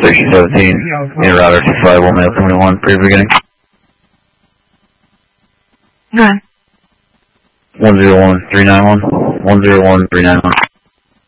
1317, in router 251, mail 21, pre beginning. Okay. 101391, 101391.